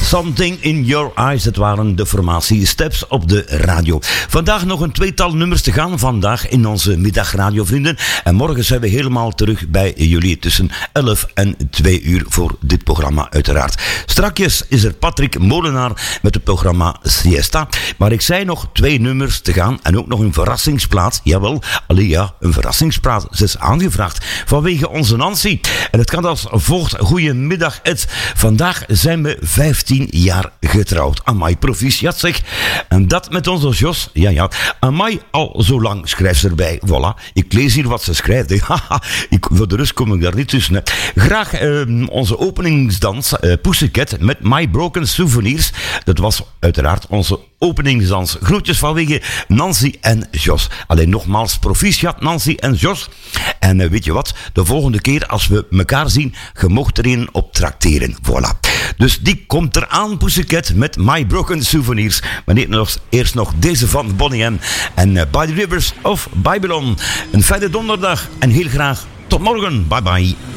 Something in Your Eyes. Het waren de formatie Steps op de radio. Vandaag nog een tweetal nummers te gaan. Vandaag in onze middagradio, vrienden. En morgen zijn we helemaal terug bij jullie tussen 11 en 2 uur voor dit programma uiteraard. Strakjes is er Patrick Molenaar met het programma Siesta. Maar ik zei nog 2 nummers te gaan en ook nog een verrassingsplaat. Jawel, Alia, een verrassingsplaat. Ze is aangevraagd vanwege onze Nancy. En het gaat als volgt. Goedemiddag Ed. Vandaag zijn we 15 jaar getrouwd. Amai, proficiat zeg. En dat met onze Jos. Ja. Amai, al zo lang schrijft ze erbij. Voilà. Ik lees hier wat ze schrijft. Voor de rust kom ik daar niet tussen. Hè. Graag onze openingsdans Pussycat met My Broken Souvenirs. Dat was uiteraard onze openingsdans. Groetjes vanwege Nancy en Jos. Alleen nogmaals, proficiat Nancy en Jos. En weet je wat? De volgende keer als we elkaar zien, je mocht erin op trakteren. Voilà. Dus die komt eraan, Pussycat, met My Broken Souvenirs. Maar eerst nog deze van Bonnie M. En By the Rivers of Babylon. Een fijne donderdag en heel graag tot morgen. Bye bye.